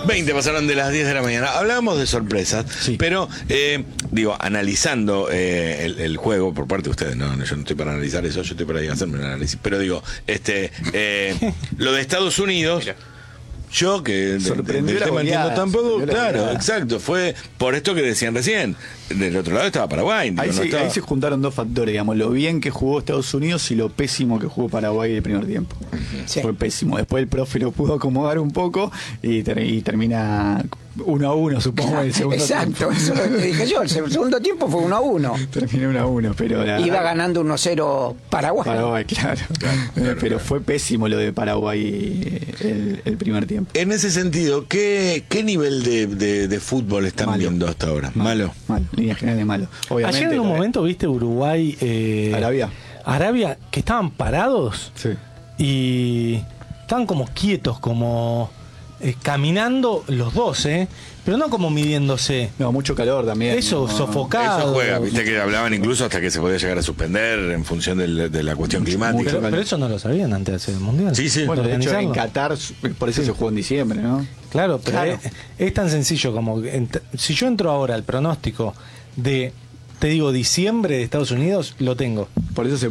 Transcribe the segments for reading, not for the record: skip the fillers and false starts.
20 pasaron de las 10 de la mañana. Hablábamos de sorpresas, sí. Pero, analizando el juego por parte de ustedes, no, yo no estoy para analizar eso, yo estoy para hacerme un análisis. Pero digo, lo de Estados Unidos... Mira. Yo que sorprendió del tema entiendo tampoco, claro, goleada. Exacto, fue por esto que decían recién. Del otro lado estaba Paraguay. Ahí se juntaron dos factores, digamos, lo bien que jugó Estados Unidos y lo pésimo que jugó Paraguay el primer tiempo. Sí. Fue pésimo. Después el profe lo pudo acomodar un poco y termina 1-1, supongo, el segundo Exacto, tiempo. Eso es lo que te dije yo. El segundo tiempo fue 1-1. Terminó 1-1, pero iba ganando 1-0 Paraguay. Paraguay, claro. Pero fue pésimo lo de Paraguay el primer tiempo. En ese sentido, ¿qué nivel de fútbol están viendo hasta ahora? Malo. Líneas generales malo. Obviamente, ayer en un momento viste Uruguay, Arabia, que estaban parados, sí. Y estaban como quietos, como caminando los dos, pero no como midiéndose. No, mucho calor también. Eso, sofocado. Eso juega, viste que hablaban incluso hasta que se podía llegar a suspender en función de la cuestión climática. Pero eso no lo sabían antes de hacer el Mundial. Sí, sí. Bueno, de hecho en Qatar, por eso se jugó en diciembre, ¿no? Claro, pero claro. Es tan sencillo como... si yo entro ahora al pronóstico de... Te digo, diciembre de Estados Unidos, lo tengo. Por eso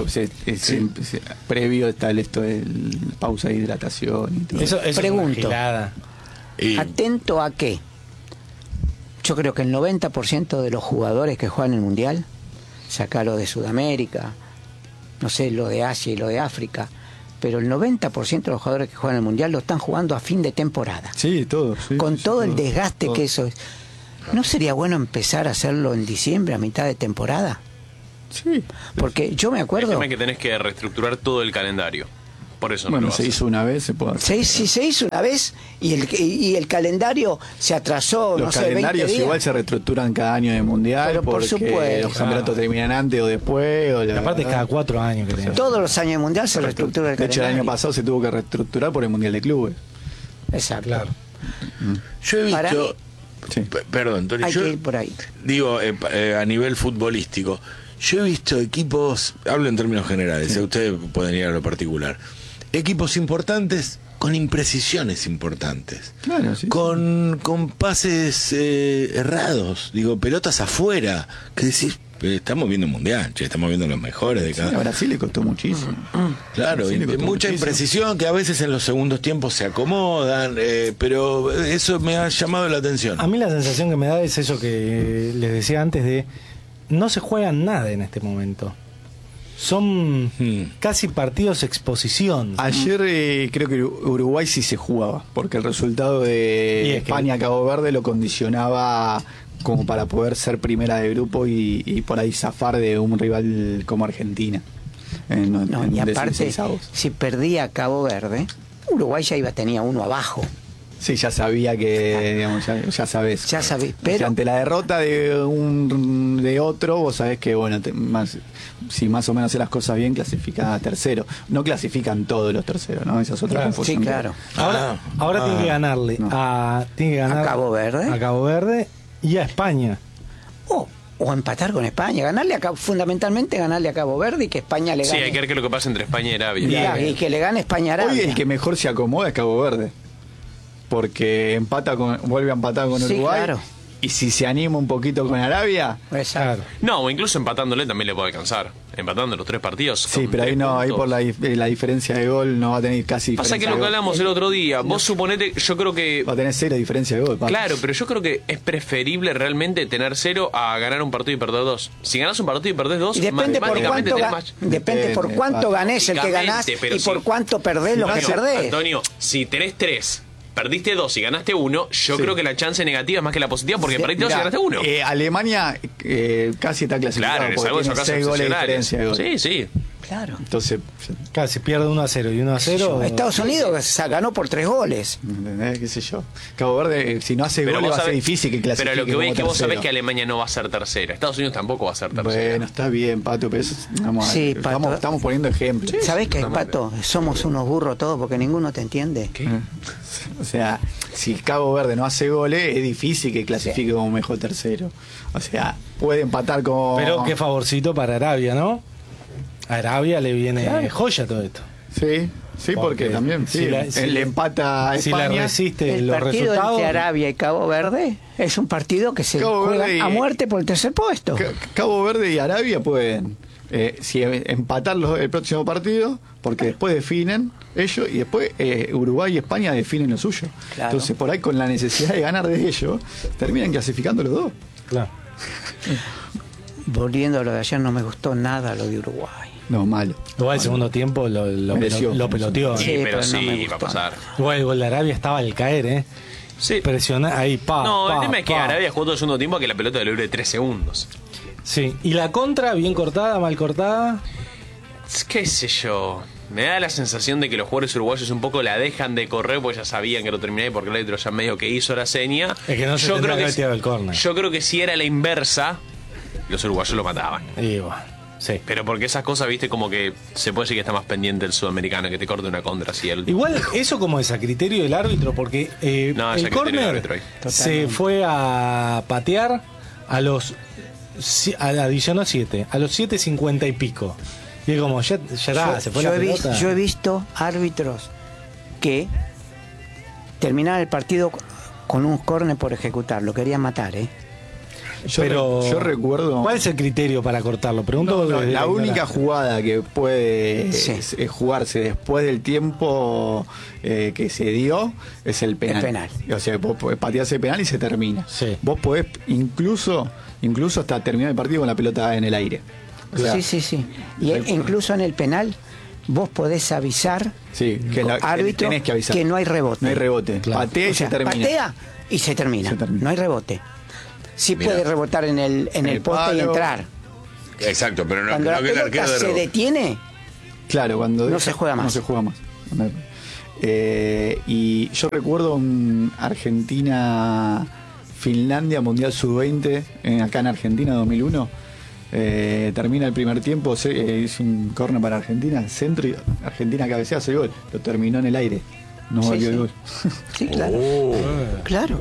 previo está esto de pausa de hidratación y todo. Eso pregunto, ¿atento a qué? Yo creo que el 90% de los jugadores que juegan el Mundial, sacarlo de Sudamérica, no sé, lo de Asia y lo de África, pero el 90% de los jugadores que juegan el Mundial lo están jugando a fin de temporada. Sí, todos. Sí, con todo el todo, desgaste todo. Que eso es. ¿No sería bueno empezar a hacerlo en diciembre, a mitad de temporada? Sí. Porque yo me acuerdo... El tema es que tenés que reestructurar todo el calendario. Por eso bueno, no se hizo una vez, se puede hacer. Se hizo una vez y el calendario se atrasó, los calendarios igual se reestructuran cada año de Mundial, pero por supuesto, los campeonatos terminan antes o después. Aparte es cada 4 años. Que todos los años de Mundial se reestructura el calendario. De hecho, el año pasado se tuvo que reestructurar por el Mundial de Clubes. Exacto. Claro. Yo he visto... Sí. Perdón, Tony, hay que ir por ahí. Digo, a nivel futbolístico, yo he visto equipos, hablo en términos generales, sí. Ustedes pueden ir a lo particular, equipos importantes con imprecisiones importantes, claro, sí, con pases errados, digo, pelotas afuera, que decís, estamos viendo un mundial, estamos viendo los mejores de cada... Sí, a Brasil le costó muchísimo. Claro, y mucha imprecisión que a veces en los segundos tiempos se acomodan, pero eso me ha llamado la atención. A mí la sensación que me da es eso que les decía antes de no se juegan nada en este momento. Son casi partidos exposición. Ayer creo que Uruguay sí se jugaba, porque el resultado de España-Cabo Verde lo condicionaba como para poder ser primera de grupo y por ahí zafar de un rival como Argentina. Y aparte, si perdía Cabo Verde, Uruguay ya tenía uno abajo. Sí, ya sabía que, digamos, ya sabés. Ya sabés, pero... O sea, ante la derrota de otro, vos sabés que, bueno, si más o menos haces las cosas bien, clasificás a tercero. No clasifican todos los terceros, ¿no? Esa es otra confusión. Sí, claro. Ahora tiene que ganarle a Cabo Verde. A Cabo Verde y a España. O empatar con España, fundamentalmente ganarle a Cabo Verde y que España le gane. Sí, hay que ver qué es lo que pasa entre España y Arabia. Y que le gane España a Arabia. Hoy el que mejor se acomoda es Cabo Verde, porque vuelve a empatar con Uruguay. Claro. Y si se anima un poquito con Arabia, claro. No, o incluso empatándole también le puede alcanzar. Empatando los 3 partidos. Sí, pero ahí no, ahí por la diferencia de gol no va a tener casi. Pasa que lo que hablamos el otro día, vos suponete, yo creo que va a tener 0 diferencia de gol. Claro, pero yo creo que es preferible realmente tener 0 a ganar un partido y perder 2. Si ganás un partido y perdés 2, depende por cuánto ganés el que ganás y por cuánto perdés lo que perdés. Antonio, si tenés 3, perdiste 2 y ganaste 1, yo creo que la chance negativa es más que la positiva, porque perdiste 2 y ganaste 1. Alemania casi está clasificado. Claro, es algo de 6 goles de diferencia de gol. Sí, sí. Claro. Entonces, casi pierde 1-0 y 1-0. Estados Unidos ganó por 3 goles. ¿Entendés? ¿Qué sé yo? Cabo Verde, si no hace goles, va a ser difícil que clasifique. Pero lo que veis es que vos sabés que Alemania no va a ser tercera. Estados Unidos tampoco va a ser tercera. Bueno, está bien, Pato, pero eso, estamos poniendo ejemplos. Sí, ¿sabés qué, Pato? Somos unos burros todos porque ninguno te entiende. ¿Qué? O sea, si Cabo Verde no hace goles, es difícil que clasifique como mejor tercero. O sea, puede empatar con... Pero qué favorcito para Arabia, ¿no? A Arabia le viene joya todo esto. Sí. Sí, porque también le empata a España. Si le resiste el los partido resultados. entre Arabia y Cabo Verde es un partido que se juega a muerte por el tercer puesto. Cabo Verde y Arabia pueden empatar el próximo partido, porque después definen ellos y después Uruguay y España definen lo suyo. Claro. Entonces, por ahí, con la necesidad de ganar de ellos, terminan clasificando los dos. Claro. Volviendo a lo de ayer, no me gustó nada lo de Uruguay. No, malo. Igual el segundo tiempo lo peloteó. Sí, pero sí, va a pasar. Igual el gol de Arabia estaba al caer, Sí. Presiona ahí, el tema es que Arabia jugó todo el segundo tiempo que la pelota le dure 3 segundos. Sí. ¿Y la contra, bien cortada, mal cortada? Qué sé yo. Me da la sensación de que los jugadores uruguayos un poco la dejan de correr porque ya sabían que lo terminé porque el árbitro ya medio que hizo la seña. Es que no se tendría que haber tirado el córner. Yo creo que si era la inversa, los uruguayos lo mataban. Y bueno, sí. Pero porque esas cosas, viste, como que se puede decir que está más pendiente el sudamericano, que te corte una contra así. Igual eso como es a criterio del árbitro, porque el córner se fue a patear a la adicional 7, a los 7:50 y pico. Y es como, ya se fue la pelota. Yo he visto árbitros que terminaban el partido con un córner por ejecutar, lo querían matar, Yo recuerdo. ¿Cuál es el criterio para cortarlo? Pregunto. La única jugada que puede jugarse después del tiempo que se dio es el penal. El penal. O sea, vos podés patear ese penal y se termina. Sí. Vos podés incluso hasta terminar el partido con la pelota en el aire. O sea, sí. Y incluso en el penal vos podés avisar árbitro tenés que avisar que no hay rebote. No hay rebote. Claro. Patea y se termina. Patea y se termina. No hay rebote. Sí puede rebotar en el poste palo. Y entrar. Exacto, pero no cuando la pelota se detiene. Claro, cuando no se juega más. No se juega más. Y yo recuerdo un Argentina-Finlandia Mundial Sub-20 acá en Argentina 2001. Termina el primer tiempo, hizo un córner para Argentina, centro y Argentina cabecea, hace el gol. Lo terminó en el aire. No valió el gol. Sí, claro. Claro.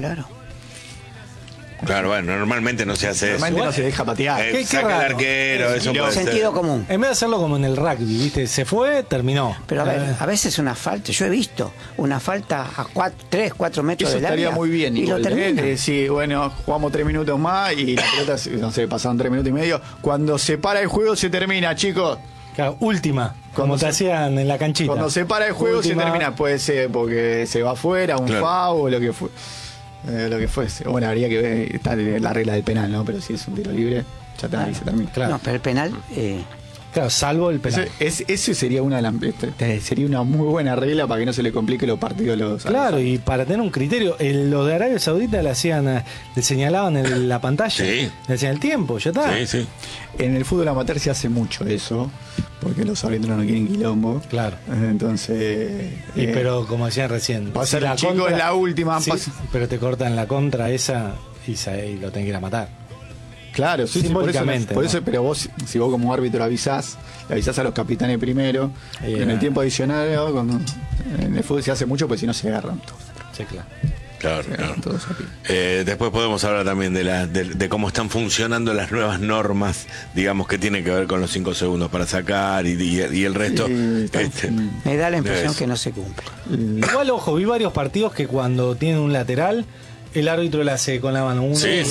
Claro, bueno, normalmente no se hace normalmente eso. No se deja patear. Saca el arquero, eso puede ser. Sentido común. En vez de hacerlo como en el rugby, ¿viste? Se fue, terminó. Pero a veces una falta, yo he visto una falta a 3, 4 metros del área. Eso estaría muy bien. Y lo termina. Sí, bueno, jugamos 3 minutos más y la pelota, no sé, pasaron 3 minutos y medio. Cuando se para el juego se termina, chicos. Claro, última. Como te hacían en la canchita. Cuando se para el juego se termina. Puede ser porque se va afuera, un foul o lo que fue. Lo que fuese. Bueno, habría que ver, está la regla del penal, ¿no? Pero si es un tiro libre, ya está, ahí se termina. Claro. No, pero el penal. Claro, salvo el penal. Eso sería sería una muy buena regla para que no se le complique los partidos. Claro, y para tener un criterio. Los de Arabia Saudita le señalaban en la pantalla, le hacían el tiempo, ya está. Sí. En el fútbol amateur se hace mucho eso, porque los árbitros no quieren quilombo. Claro. Entonces. Pero como decían recién, pasa el chico en la última. Sí, pero te cortan la contra esa y lo tenés que ir a matar. Claro, sí, simbólicamente. Por eso, pero si vos como árbitro le avisás a los capitanes primero, en el tiempo adicional, en el fútbol se hace mucho, pues si no se agarran todos. Sí, claro. Claro. Después podemos hablar también de cómo están funcionando las nuevas normas, digamos, que tienen que ver con los 5 segundos para sacar y el resto. Me da la impresión que no se cumple. Igual, ojo, vi varios partidos que cuando tienen un lateral, el árbitro le hace con la mano 1, 2, 3,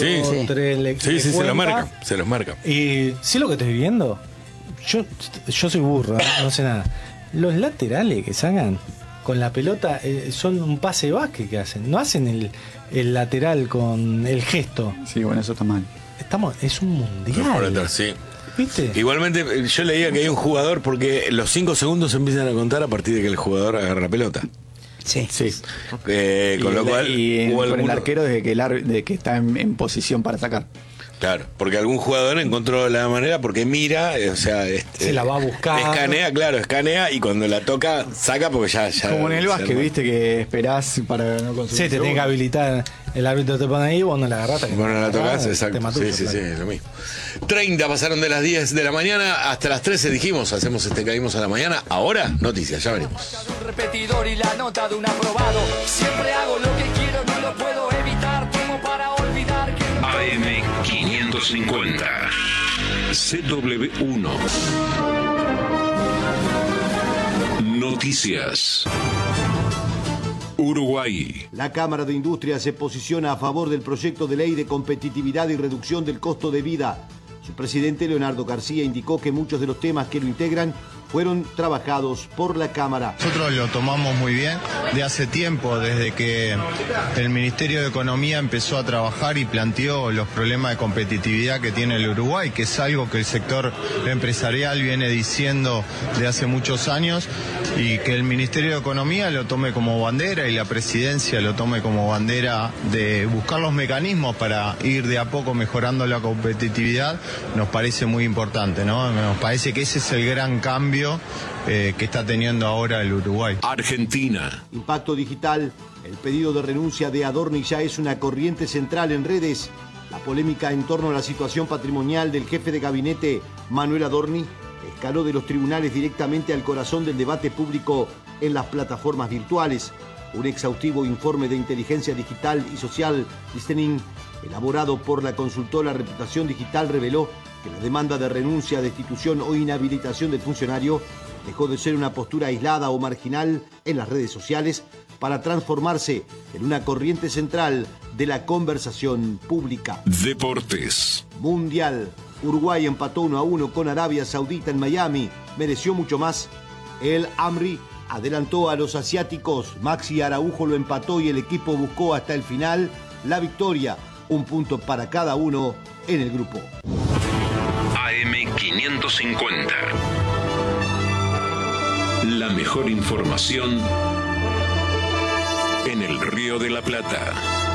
se los marca. Y sí, lo que estoy viendo, yo soy burro, no sé nada. Los laterales que sacan con la pelota son un pase de básquet que hacen. No hacen el lateral con el gesto. Sí, bueno, eso está mal. Es un mundial. Sí. ¿Viste? Igualmente, yo leía que hay un jugador porque los 5 segundos se empiezan a contar a partir de que el jugador agarra la pelota. Sí. Con lo cual. Con el arquero desde que está en posición para sacar. Claro, porque algún jugador encontró la manera porque mira, o sea, se la va a buscar. Escanea y cuando la toca, saca porque ya. Como en el básquet, viste que esperás para no consumir. Sí, te tiene que habilitar. El árbitro te pone ahí, vos no la agarraste. Vos no la tocás, exacto. Sí, lo mismo. 30 pasaron de las 10 de la mañana hasta las 13 dijimos, caímos a la mañana. Ahora, noticias, ya veremos. Un repetidor y la nota de un aprobado. Siempre hago lo que quiero, no lo puedo evitar. Como para olvidar que AM 550 CW1 Noticias. Uruguay. La Cámara de Industria se posiciona a favor del proyecto de ley de competitividad y reducción del costo de vida. Su presidente, Leonardo García, indicó que muchos de los temas que lo integran fueron trabajados por la Cámara. Nosotros lo tomamos muy bien de hace tiempo, desde que el Ministerio de Economía empezó a trabajar y planteó los problemas de competitividad que tiene el Uruguay, que es algo que el sector empresarial viene diciendo de hace muchos años, y que el Ministerio de Economía lo tome como bandera y la presidencia lo tome como bandera de buscar los mecanismos para ir de a poco mejorando la competitividad, nos parece muy importante, ¿no? Nos parece que ese es el gran cambio que está teniendo ahora el Uruguay. Argentina. Impacto digital. El pedido de renuncia de Adorni ya es una corriente central en redes. La polémica en torno a la situación patrimonial del jefe de gabinete, Manuel Adorni, escaló de los tribunales directamente al corazón del debate público en las plataformas virtuales. Un exhaustivo informe de inteligencia digital y social listening, elaborado por la consultora Reputación Digital, reveló que la demanda de renuncia, destitución o inhabilitación del funcionario dejó de ser una postura aislada o marginal en las redes sociales para transformarse en una corriente central de la conversación pública. Deportes. Mundial. Uruguay empató 1-1 con Arabia Saudita en Miami. Mereció mucho más. El Amri adelantó a los asiáticos. Maxi Araujo lo empató y el equipo buscó hasta el final la victoria. Un punto para cada uno en el grupo. AM550. La mejor información en el Río de la Plata.